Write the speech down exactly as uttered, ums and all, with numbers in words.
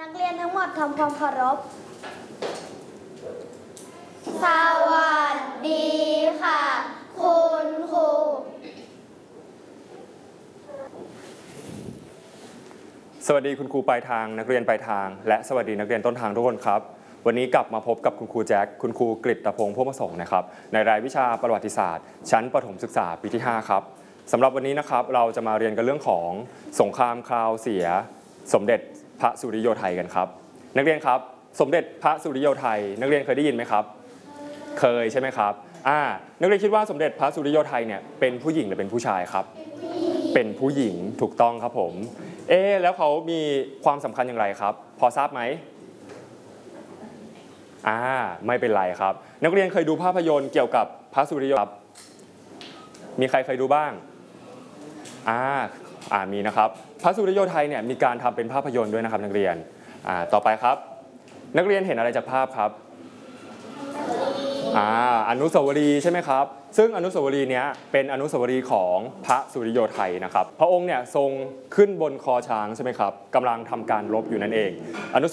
นักเรียนทั้งหมดทำความเคารพสวัสดีค่ะคุณครูสวัสดีคุณครูปลายทางนักเรียนปลายทางและสวัสดีนักเรียนต้นทางทุกคนครับวันนี้กลับมาพบกับคุณครูแจ็คคุณครูกฤตพงษ์พวกประสงค์นะครับในรายวิชาประวัติศาสตร์ชั้นประถมศึกษาปีที่ห้าครับสำหรับวันนี้นะครับเราจะมาเรียนกันเรื่องของสงครามคราวเสียสมเด็จพระสุริโยไทยกันครับนักเรียนครับสมเด็จพระสุริโยไทยนักเรียนเคยได้ยินไหมครับเคยใช่ไหมครับอ่านักเรียนคิดว่าสมเด็จพระสุริโยไทยเนี่ยเป็นผู้หญิงหรือเป็นผู้ชายครับเป็นผู้หญิงถูกต้องครับผมเอ๊แล้วเขามีความสำคัญอย่างไรครับพอทราบไหมอ่าไม่เป็นไรครับนักเรียนเคยดูภาพยนตร์เกี่ยวกับพระสุริโยครับมีใครเคยดูบ้างอ่าอ่ามีนะครับพระสุริโยไทยเนี่ยมีการทำเป็นภาพยนตร์ด้วยนะครับนักเรียนอ่าต่อไปครับนักเรียนเห็นอะไรจากภาพครับอ่าอนุสาวรีย์ใช่ไหมครับซึ่งอนุสาวรีย์เนี้ยเป็นอนุสาวรีย์ของพระสุริโยไทยนะครับพระองค์เนี่ยทรงขึ้นบนคอช้างใช่ไหมครับกำลังทำการรบอยู่นั่นเองอนุ